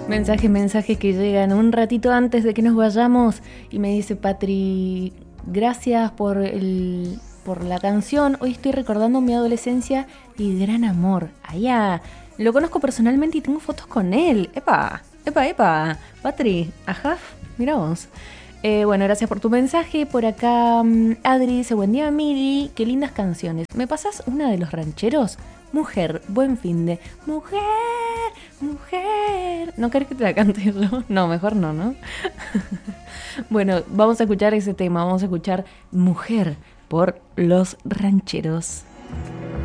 Mensaje que llegan un ratito antes de que nos vayamos y me dice Patri, gracias por la canción. Hoy estoy recordando mi adolescencia y gran amor. Allá, lo conozco personalmente y tengo fotos con él. Epa, epa, epa. Patri, ajá, mira vos. Bueno, gracias por tu mensaje. Por acá Adri dice, buen día Mili, qué lindas canciones. ¿Me pasas una de los rancheros? Mujer, buen fin de... Mujer, mujer. ¿No querés que te la cante yo? No, mejor no, ¿no? Bueno, vamos a escuchar ese tema. Vamos a escuchar Mujer por Los Rancheros.